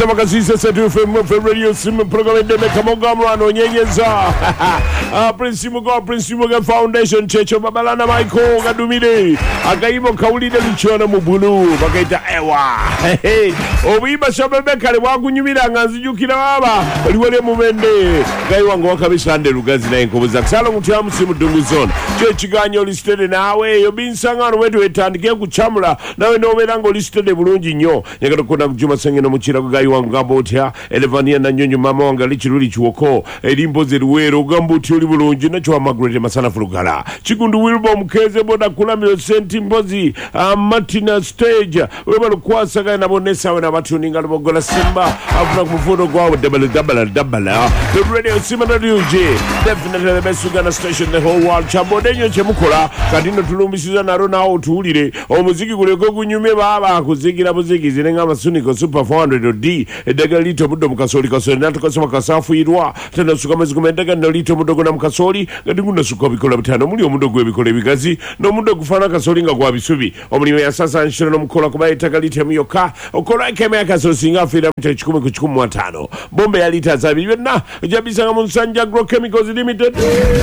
Sema kasisa setu FM Radio simu program de Kamoga Mrano nyenyeza. Prince Mugo Foundation Checho Babalana Michael Gadumide. Akaimo kaulide lichona mu bulu bakaita ewa. Obiba shabebe kale wakunyumira nganzijukira baba. Oliwele mumende. Gaiwa ngo kabisande rugazi na enkoboza. Salo mutya musimu dunguzona. Che chiganyo listed nawe yo binsangano wetu etandike kuchamula nawe no berango listed bulungi nnyo. Nyagala kona kujuma sengeno muchira gaiwa ngabotya elevania na nyonyo mama wanga lichiruli chuoko elimboze ruwero gambuti oli bulungi nacho Margaret Masana Fulugala chikundu Wilbo mkeze boda kulamyo senti mbozi Martina stage webalo kwasagana na bonesa na batuninga lobogola simba afuna kumufundo kwawo double the radio simba na DJ definitely the best Uganda station the whole world chabodenyo chemukola kadino tulumbisiza na rona au tuulire omuziki kuleko kunyume baba kuzigira buziki zinenga masuniko super 400 D edagalito mudo mukasoli kasoli natukasoma kasafu irwa tena sukamezi kumendaga ndalito mudo na mukasoli ngati kuna suka bikola bitano muli omudo gwebikola ebigazi no mudo kufana kasoli nga kwa bisubi omulimo ya sasa nshiro no mukola kuba etagalito miyoka okola keme akaso singa fira mita 10 ku 15 bombe ya lita za bibena jabisa nga Munsanja Agrochemicals Limited.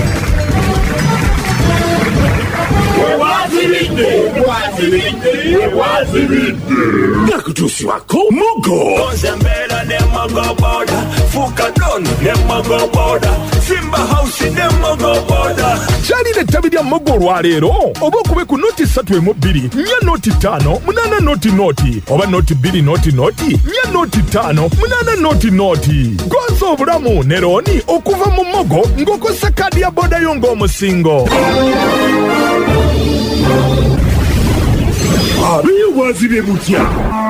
Nakutusi wako Mugo Kozembela ne Mugo boda Fukadon ne Mugo boda Simba House ne Mugo boda Chali ne tabidi ya Mugo rwalero Obo kube ku noti 3 nya noti 5 munana noti Oba noti 2 noti nya noti 5 munana noti Gonzo obulamu neroni okuva mu Mugo ngoko sakadi ya boda yongo musingo Abiye wazibe mutya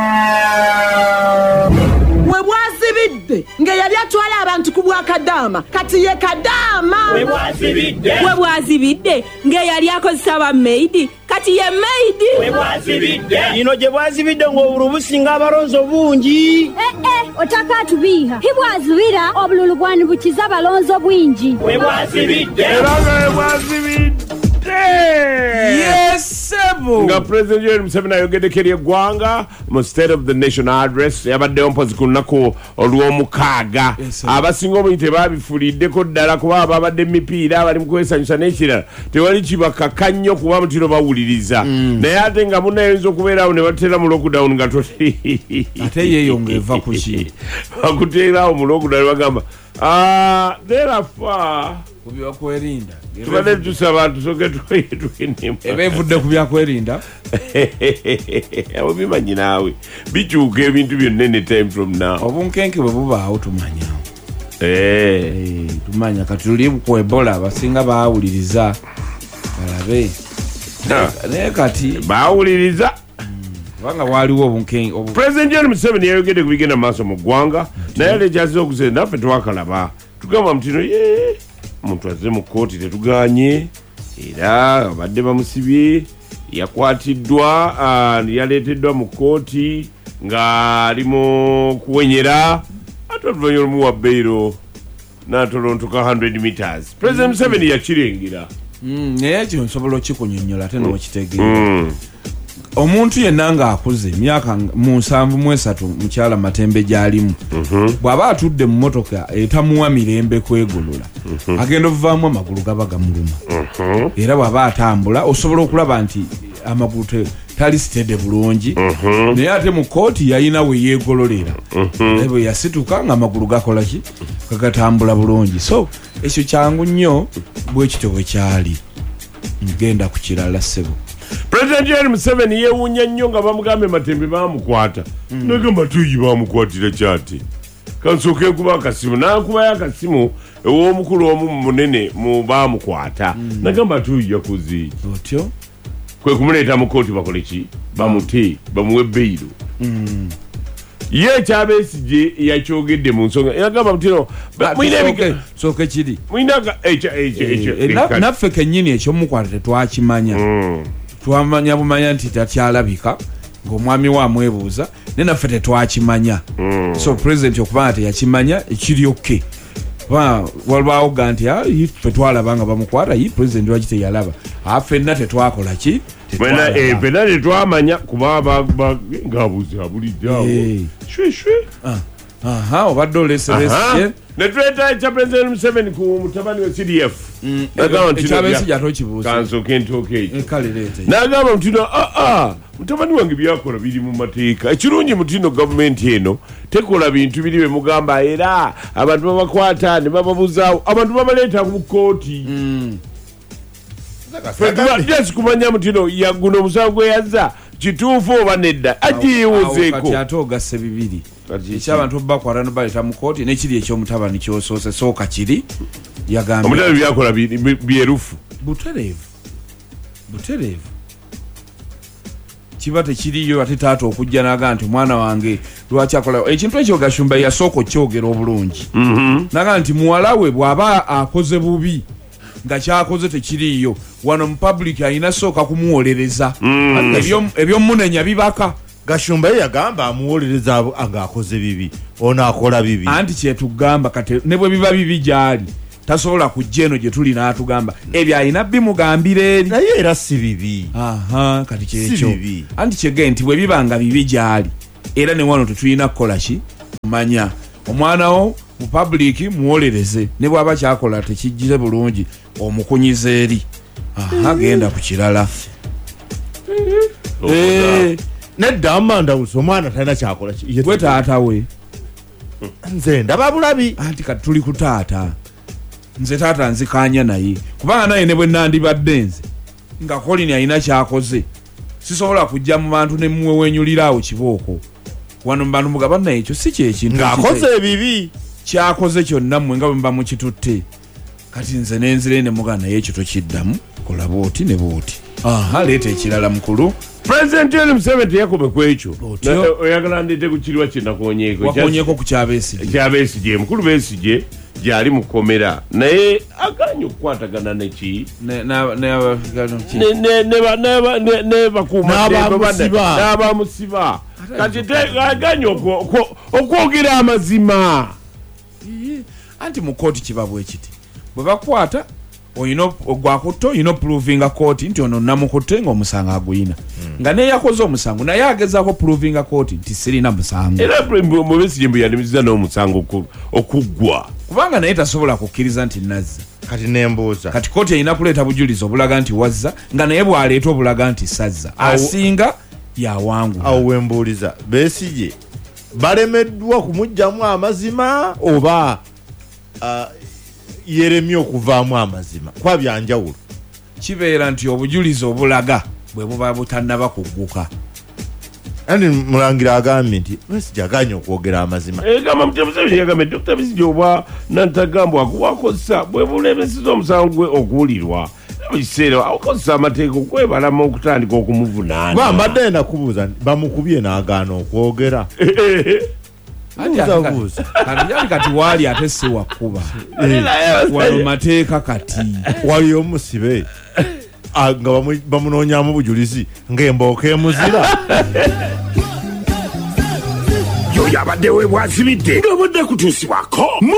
Webwazibidde nge yali atwala abantu ku Bwakadama kati ye Kadama Webwazibidde nge yali akozesa ba maid kati ye maid Webwazibidde ino je bwazibidde ngo urubusinga abalonzo bungi otaka tubiha hibwazibira obululu bwani bukiza abalonzo bwingi Webwazibidde Yes, Sebu. Nga President Yoweri Museveni ayogedekera eggwanga mu State of the Nation address yabaddeyo mpozi ku lunaku olw'omukaaga abasinga obungi tebabifuliddeko ddala kuba babadde emipiira bali mu kwesanyusa n'ekirala tewali kibakaka nnyo kuba mutiro bawuliriza naye ate nga munayinza okubeerawo ne bateera mu lockdown nga ate yeeyonga eva ku ki bakuteerawo mu lockdown bagamba therefore kubiwa kwerinda tubadde tusaba tusoke twinima ebevudde ku byakwerinda abo bimanyi naawe bikyuka ebintu byonna ne time from now obunkenke bwe bubaawo tumanya tumanya kati tuli ku Ebola abasinga baawuliriza balabe naye kati baawuliriza kubanga waaliwo obunkenke President Yoweri Museveni yayogedde ku bigenda maaso mu ggwanga naye alekyaziza okuzenda naffe twakalaba tugamba mutino omuntu azze mu kkooti tetuganye era abadde bamusibye yakwatiddwa yaleeteddwa mu kkooti ng'ali mu kuwenyera ate oluvannyuma olumuwa bbeiro n'atolontoka 100 meters President Museveni yakirengera naye ekyo nsobola okikunyonnyola ate n'okitegeera omuntu yenna ng'akuze emyaka 73 mukyala Matembe gy'alimu bw'aba atudde mu motoka etamuwa mirembe kwegolola agenda ovaamu amagulu gaba gamuluma era bw'aba atambula osobola okulaba nti amagulu tali sitede bulungi naye ate mu kkooti yalina we yeegololera bwe yasituka ng'amagulu gakola ki gagatambula bulungi so ekyo kyangu nnyo bwe kityo bwe kyali ngenda ku kirala ssebo President Yoweri Museveni yeewuunya nnyo nga bamugambe Matembe baamukwata nagamba tuyi baamukwatira kyati kansooke nkuba akasimu n'ankubayo akasimu ew'omukulu omu munene mu baamukwata nagamba tuyi yakoze otyo kwe kumuleeta mu kkooti bakole ki bamute bamuwe bbeiro ye ekyabeesigye yakyogedde mu nsonga yagamba mutino sooke kiri mwinaga naffe kennyini ekyomukwata tetwakimanya twamanya bumanya nti takyalabika ng'omwami we amwebuuza naye naffe tetwakimanya so president okuba nti yakimanya ekiryokke walibaawo ga nti ffe twalaba nga bamukwata president waki teyalaba ffenna tetwakola ki ffenna tetwamanya kuba ngaabuuza buliddeawo shweshwe aha obadde oleseresye netuleta ekya president Museveni ku mutabani we CDF ekyabesijja atokibuuza kansoke entooke ekyo kale leete n'agamba mutino mutabani wange byakola biri mu mateeka ekirungi mutino gavumenti eno tekola bintu biri bemugamba era abantu babakwata ne bababuzaawo abantu babaleeta mu kooti kumanya mutino yaguno omusango gwe yazza kituufu oba nedda agiyiwuzeeko kati ate ogasse bibiri ekyabantu obakwata nobaleeta mu kooti nekiri ekyomutabani kyosoose sooka kiri yagambye omutabani byakola byerufu butereevu kiba tekiriyo ate taata okujja naga nti omwana wange lwaki akola ekintu ekyo Gashumba yasooka okyogera obulungi naga nti muwala we bw'aba akoze bubi nga kyakoze tekiriyo wano mu public alina sooka kumuwolereza ebyomunenya bibaka Gashumba yagamba amuwolereza ng'akoze bibi ono akola bibi anti kyetugamba kati ne bwe biba bibi gyali tasobola kujja eno gye tuli n'atugamba ebyo alina bimugambira eri naye era si bibi kati kyekyo anti kyege nti bwe bibanga bibi gyali era ne wano tetulina kukola ki manya omwana wo mu public muwolereze ne bw'aba kyakola tekijjire bulungi omukunyiza eri genda ku kirala nedda amandawusa omwana talina kyakola gwe taata we nze ndaba bulabi anti kati tuli ku taata nze taata nzikanya naye kubanga naye ne bwe nandibadde nze nga Colin alina kyakoze sisobola kujja mu bantu ne muwewenyuliraawo kibooko wano mu bantu mugaba naye ekyo si kyekintu ng'akoze ebibi kyakoze kyonna mmwe nga bwe muba mukitutte kati nze nenzire ne mugana naye ekyo tokiddamu kola booti ne booti leeta ekirala mukulu President Museveni yakobe ku ekyo oyagala ndeete ku kirwa kyenakonyeeko wakonyeeko ku kyabeesigye mukulu Besigye gyali mu kkomera naye aganye okukwatagana neki n'abamusiba kati aganye okwogera amazima anti mu kooti kiba bwe kiti bwe bakwata ogwakutta olina opuruvinga kooti nti ono namukutte ng'omusango aguyina nga neyakoze omusango naye agezaako puruvinga kooti nti sirina musango era Besigye mbu yanimiziza n'omusango okuggwa kubanga naye tasobola kukkiriza nti nazza kati nembuuza kati kooti erina kuleeta bujulizi obulaga nti wazza nga naye bw'aleeta obulaga nti sazza asinga yawangula awo wembuuliza Besigye balemeddwa kumugjamu amazima oba yeremye okuvaamu amazima kwa byanjawulo kibeera nti obujulizi obulaga bwe buba butannaba kugguka andi mulangira agambye nti Besigye aganye okwogera amazima egamba Museveni yagambye Dr. Besigye oba nantagambwa wakozesa bwe bulemesiza omusango gwe okuwulirwa mu kiseera akozesa amateeka okwebalamu okutandika okumuvunaana bambadde enda kubuuza bamukubye n'agaana okwogera kati waali ate si wakuba wano mateeka kati waliyo musibe nga bamunoonyamu bujulizi ng'embooka emuzira yoyo abadde we bwazibidde ng'obadde kutuusibwako